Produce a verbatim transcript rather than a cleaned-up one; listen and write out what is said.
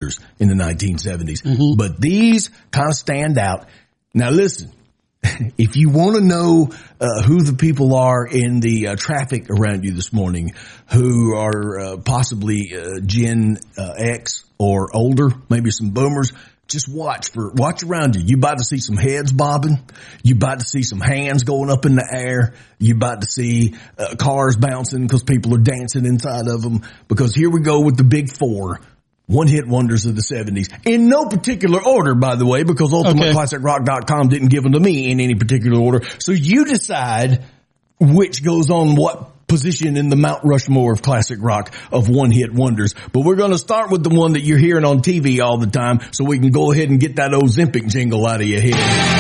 in the nineteen seventies. Mm-hmm. But these kind of stand out. Now listen, if you want to know uh, who the people are in the uh, traffic around you this morning who are uh, possibly uh, Gen uh, X or older, maybe some boomers, just watch for watch around you. You about to see some heads bobbing. You about to see some hands going up in the air. You about to see uh, cars bouncing because people are dancing inside of them. Because here we go with the big four. One-hit wonders of the seventies. In no particular order, by the way, because ultimate classic rock dot com didn't give them to me in any particular order. So you decide which goes on what position in the Mount Rushmore of classic rock of one-hit wonders. But we're going to start with the one that you're hearing on T V all the time so we can go ahead and get that Ozempic jingle out of your head.